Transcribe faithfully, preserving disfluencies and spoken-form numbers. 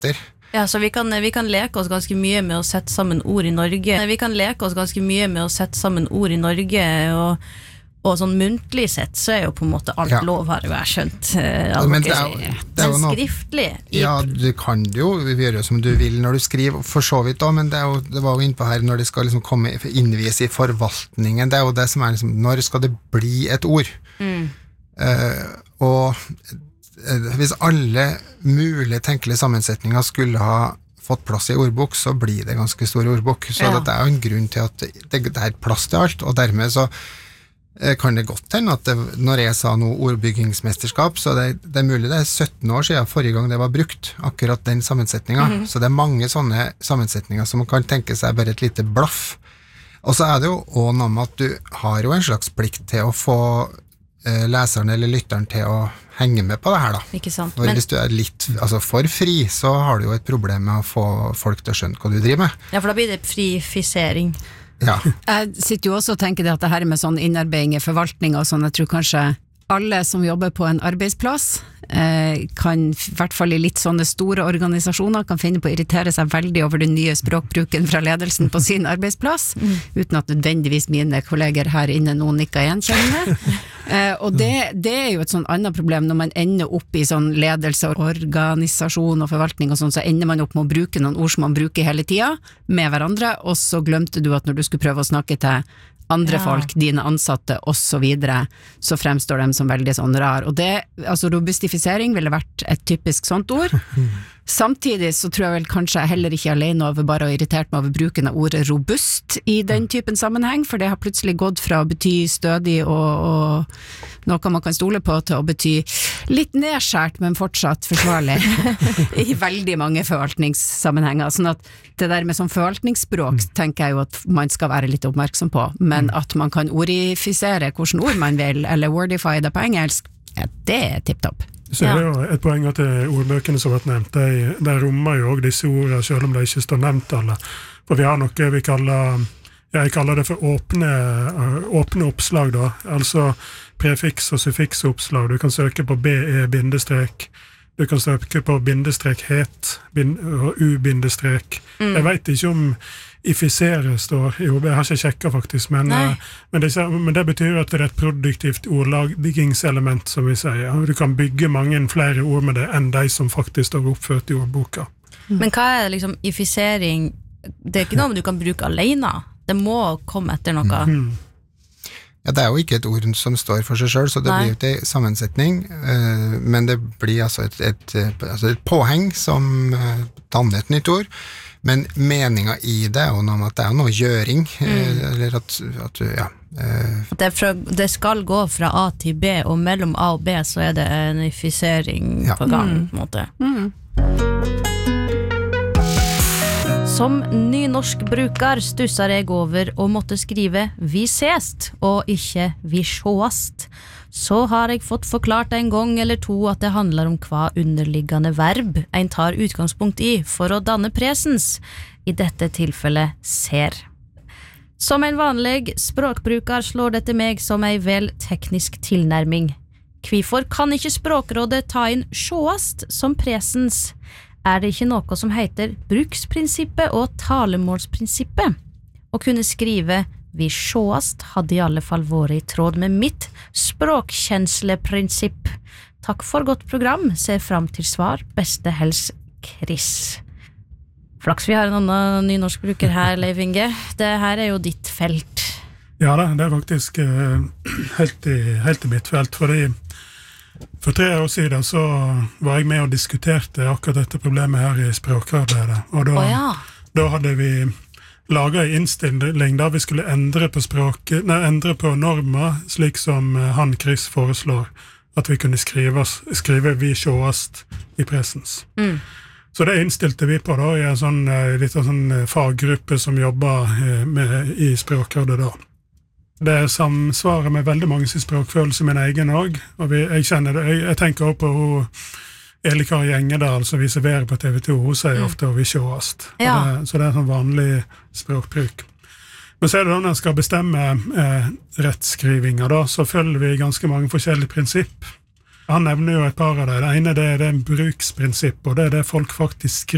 etter. Ja, så vi kan, vi kan leke oss ganske mye med å sette sammen ord i Norge. Vi kan leke oss ganske mye med å sette sammen ord i Norge, og, og sånn muntlig sett, så er jo på en måte alt ja. lov, har jo jeg skjønt. Ja, men det er, jo, det er jo noe, skriftlig. Ja, du kan jo gjøre som du vil når du skriver, for så vidt også, men det, er jo, det var jo innpå her når det skal liksom komme innvies i forvaltningen. Det er jo det som er liksom, når skal det bli et ord? Mm. Uh, og hvis alle mulige tenkelige sammensetninger skulle ha fått plass i ordbok, så blir det ganske stor ordbok. Så ja. det er jo en grunn til at det, det er plass til alt, og dermed så kan det godt hende at det, når jeg sa noe ordbyggingsmesterskap, så det, det er mulig det er sytten år siden forrige gang det var brukt, akkurat den sammensetningen. Mm-hmm. Så det er mange sånne sammensetninger som man kan tenke seg bare et lite blaff. Og så er det jo også noe med at du har jo en slags plikt til å få eh, leseren eller lytteren til å henge med på det her da. Ikke sant. For men... hvis du er litt altså for fri, så har du jo et problem med å få folk til å skjønne hva du driver med. Ja, for da blir det frifisering. Ja. Jeg sitter jo også og tenker det at det her med sånn innarbeiding i forvaltning og sånn, jeg tror kanskje alle som jobber på en arbeidsplass eh, kan, i hvert fall i litt sånne store organisasjoner, kan finne på å irritere seg veldig over den nye språkbruken fra ledelsen på sin arbeidsplass, mm. uten at nødvendigvis mine kolleger her inne noen ikke gjenkjenner. eh, og det, det er jo et sånn annet problem når man ender opp i sånn ledelse og organisasjon og forvaltning og sånn, så ender man opp med å bruke noen ord som man bruker hele tida med hverandre, og så glemte du at når du skulle prøve å snakke til andre ja. folk, dine ansatte og så videre, så fremstår de som veldig sånn rar. Og det, altså robustifisering ville vært et typisk sånt ord. Samtidig så tror jeg vel kanskje jeg heller ikke alene over bare å irritert meg over bruken av ordet robust i den typen sammenheng, for det har plutselig gått fra å bety stødig og, og noe man kan stole på til å bety litt nedskjært, men fortsatt forsvarlig i veldig mange forvaltningssammenhenger. Sånn at det der med sånn forvaltningsspråk tenker jeg jo at man skal være litt oppmerksom på, men at man kan ordifisere hvordan ord man vil, eller wordify det på engelsk, ja, det er tipptopp. Så er det jo et poeng at ordbøkene som har vært nevnt, de, de rommer jo også disse ordene, selv om de ikke står nevnt alle. For vi har noe vi kaller, ja, jeg kaller det for åpne, åpne oppslag da, altså prefiks og suffixoppslag. Du kan søke på be-bindestrek, du kan søke på bindestrek het, bind, og u-bindestrek. Mm. Jeg vet ikke om ifisere står, jo, jeg har ikke sjekket faktisk, men, men, det, men det betyr at det er et produktivt ordlaggingselement, som vi sier. Du kan bygge mange flere ord med det enn de som faktisk står oppført i ordboka. Mm. Men hva er liksom ifisering? Det er ikke noe du kan bruke alene. Det må komme etter noe. Mm. Ja, det er jo ikke et ord som står for seg selv, så det Nei. blir jo ikke sammensetning, men det blir altså et, et, altså et påheng som danner et nytt ord. Men meningen i det er jo noe med at det er noe gjøring, mm. eller at, at ja. Eh. Det, fra, det skal gå fra A til B, og mellom A og B så er det en ifisering ja. på gang, mm. på en måte. Mm. Som nynorsk bruker stusser jeg over å måtte skrive «vi sest» og ikke «vi sjåast». Så har jeg fått forklart en gang eller to at det handler om hva underliggende verb en tar utgangspunkt i for å danne presens, i dette tilfellet ser. Som en vanlig språkbruker slår dette meg som en vel teknisk tilnærming. Hvorfor kan ikke språkrådet ta inn sjåast som presens? Er det ikke noe som heter bruksprinsippet og talemålsprinsippet? Å kunne skrive «vi sjåast» hadde i alle fall vært i tråd med mitt språkkjensleprinsipp. Takk for godt program, ser frem til svar, beste hels Chris. Flaks vi har en annen nynorsk bruker her, Leif Inge. Det her er jo ditt felt. Ja da, det er faktisk uh, helt, i, helt i mitt felt, fordi for tre år siden så var jeg med og diskuterte akkurat dette problemet her i Språkrådet, og da, oh, ja. da hadde vi laget en innstilling da vi skulle endre på språk, nei, endre på normer, slik som han Chris foreslår, at vi kunne skrive, skrive «vi sjåast» i presens. Mm. Så det innstilte vi på da, i en sånn, litt av sånn faggruppe som jobber med, i Språkrådet da. Det samsvarer med veldig mange sin språkfølelse, min egen også, og vi, jeg kjenner det, jeg, jeg tenker også på hun Elikar Gjengedal, som vi serverer på T V to, hun sier mm. ofte «vi sjåast». Ja. Det, så det er en sånn vanlig språkbruk. Men så er det da når jeg skal bestemme eh, rettskrivinger, da, så følger vi ganske mange forskjellige prinsipp. Han nevner jo et par av det. Det ene det er det bruksprinsipp, og det er det folk faktisk skriver.